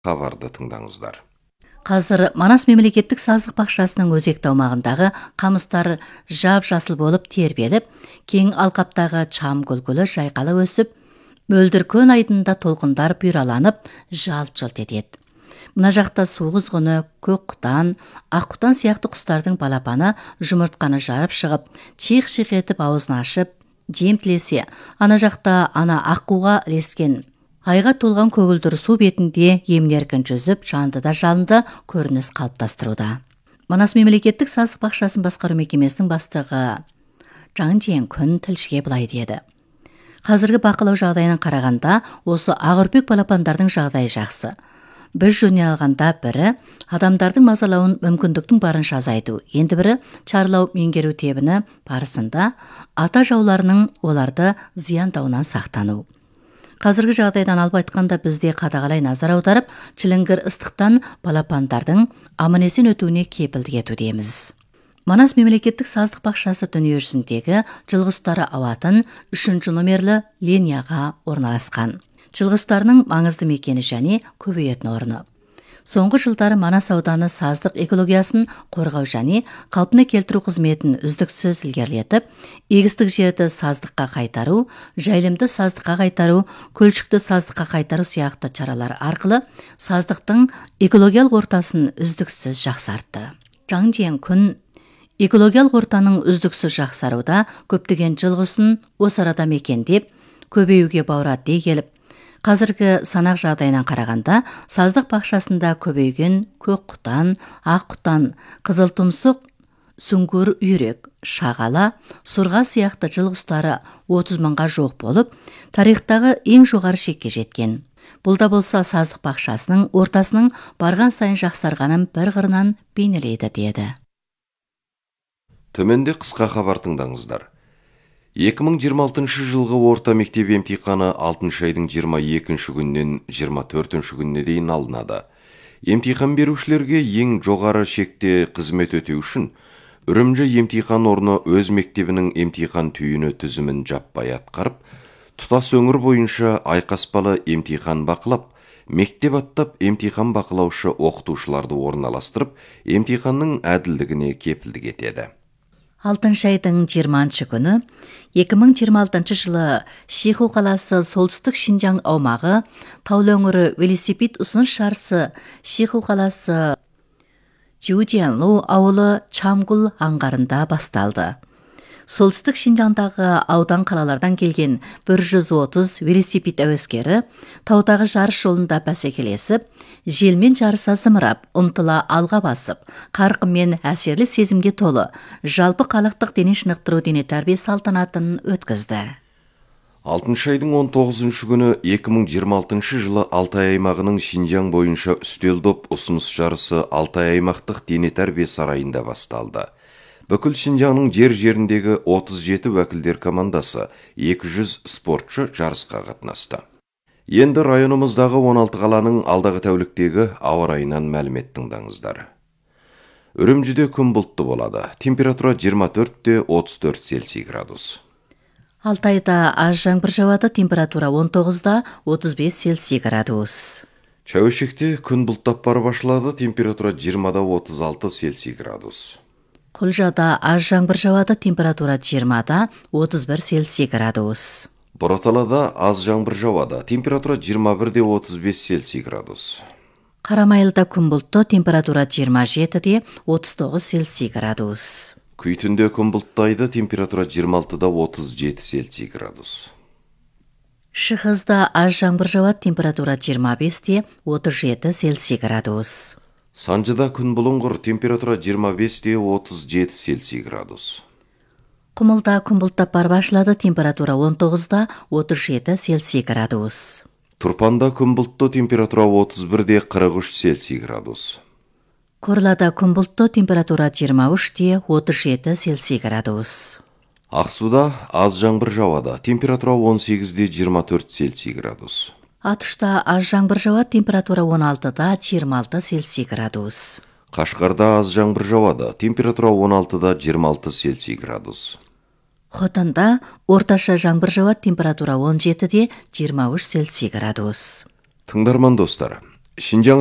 Хабарды тыңдаңыздар. Қазір Манас мемлекеттік саздық бақшасының өзекті аумағындағы қамыстар жап-жасыл болып тербеліп, кең алқаптағы чам гүлгүлі жайқала өсіп, мөлдір көн айдында толқындар бұйраланып, жалт-жалт етеді. Мына жақта су құзғыны, көк құтан, ақ құтан сияқты құстардың балапаны жұмыртқаны жарып шығып, чих-чих етіп аузын ашып, жем тілесе, ана жақта ана аққуға ілескен айға толған көгілдір су бетінде емін-еркін жүзіп, жанды да жалынды көрініс қалыптастыруда. Манас мемлекеттік саздық бақшасын басқару мекемесінің бастығы Жаң Жиен-күн тілшіге былай деді. Қазіргі бақылау жағдайынан қарағанда, осы ағырпек балапандардың жағдайы жақсы. Біз жөніне алғанда бірі адамдардың мазалауын мүмкіндіктің барынша азайту, енді бірі чарлау меңгеру тебіні барысында ата жауларының оларды зияндауынан сақтану. Қазіргі жағдайдан алып айтқанда бізде қадағалай назар аударып, чіліңгір ыстықтан балапандардың аман-есен өтуіне кепілдік етудеміз. Манас мемлекеттік саздық бақшасы дүниежүзіндегі жылғыстары ауатын 3-ші номерлі линияға орналасқан. Жылғыстарының маңызды мекені және көбейетін орны. Соңғы жылдары Манас ауданы саздық экологиясын қорғау және қалпына келтіру қызметін үздіксіз ілгерілетіп, егістік жерді саздыққа қайтару, жайылымды саздыққа қайтару, көлшікті саздыққа қайтару сияқты шаралар арқылы саздықтың экологиялық ортасын үздіксіз жақсартты. Жаң Жиен-күн экологиялық ортаның үздіксіз жақсаруда көптеген жылғысын осы арада мекендеп, көбеюге баурады дей келіп, қазіргі санақ жағдайынан қарағанда, саздық бақшасында көбейген көк құтан, ақ құтан, қызыл тұмсық, сүңгір үйрек, шағала, сұрға сияқты жылғыстары 30 мыңға жоқ болып, тарихтағы ең жоғары шекке жеткен. Бұл да болса саздық бақшасының ортасының барған сайын жақсарғанын бір қырынан бейнелейді деді. Төменде қысқа хабар тыңдаңыздар. 2026 жылғы орта мектеп емтиханы 6 айдың 22 күннен 24 күніне дейін алынады. Емтихан берушілерге ең жоғары шекте қызмет өтеу үшін Үрімжі емтихан орны өз мектебінің емтихан түйіні тізімін жаппай атқарып, тұтас өңір бойынша айқаспалы емтихан бақылап, мектеп аттап емтихан бақылаушы оқытушыларды орналастырып, емтиханның әділдігіне кепілдік етеді. 6 айдың 20 күні 2026 жылы Шиху қаласы солтүстік Шинжаң аумағы таулы өңірі велосипед ұсыныс шарысы Шиху қаласы Жиудианлу ауылы Чамгул аңғарында басталды. Солтүстік Шинжаңдағы аудан қалалардан келген 130 велосипед әуескері таудағы жарыс жолында бәсекелесіп, желмен жарыса зымырап, ұмтыла алға басып, қарқынмен әсерлі сезімге толы, жалпы халықтық дене шынықтыру дене тәрбие салтанатын өткізді. 6 айдың 19 күні 2026 жылы Алтай аймағының Шинжаң бойынша үстел доп ұсыныс жарысы Алтай аймақтық дене тәрбие сарайында басталды. Бүкіл Шинжаңның жер-жеріндегі 37 уәкілдер командасы 200 спортшы жарысқа қатынасты. Енді районымыздағы 16 қаланың алдағы тәуліктегі ауа райынан мәлімет тыңдаңыздар. Үрімжіде күн бұлтты болады. Температура 24-34 Цельсий градус. Алтайда аз жаңбыр жауады, температура 19-35 Цельсий градус. Шәуешекте күн бұлттап барып ашылады, температура 20-36 Цельсий градус. Құлжада аз жаңбыр жауады, температура 20-31 Цельсий градус. Бороталада аз жаңбыр жауады, температура 21-35 Цельсий градус. Қарамайлыда күн бұлтты, температура 27-39 Цельсий градус. Күйтінде күн бұлттайды, температура 26-37 Цельсий градус. Шығызда аз жаңбыр жауады, температура 25-37 Цельсий градус. Санжыда күн бұлыңғыр, температура 25-37 Цельсий градус. Құмылда күн бұлттап барып ашылады, температура 19-37 Цельсий градус. Тұрпанда күн бұлтты, температура 31-43 Цельсий градус. Корлада күн бұлтты, температура 23-37 Цельсий градус. Ақсуда аз жаңбыр жауады, температура 18-24 Цельсий градус. Атышта аз жаңбыр жауады, температура 16-26 Цельсий градус. Қашқарда аз жаңбыр жауады, температура 16-26 Цельсий градус. Хотанда орташа жаңбыр жауады, температура 17-23 Цельсий градус. Тыңдарман достар, Шинжаң